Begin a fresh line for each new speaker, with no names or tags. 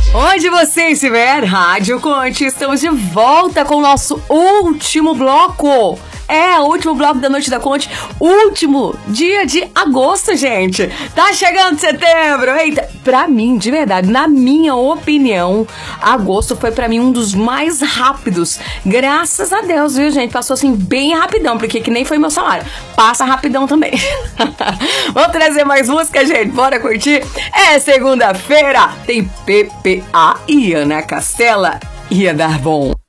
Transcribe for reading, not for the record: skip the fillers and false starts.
Onde você estiver, Rádio Conte, estamos de volta com o nosso último bloco. O último bloco da Noite da Conte, último dia de agosto, gente. Tá chegando setembro. Eita, pra mim, de verdade, na minha opinião, agosto foi pra mim um dos mais rápidos. Graças a Deus, viu, gente? Passou assim bem rapidão, porque que nem foi meu salário. Passa rapidão também. Vamos trazer mais música, gente? Bora curtir? É segunda-feira, tem PPA e Ana Castela. Ia dar bom.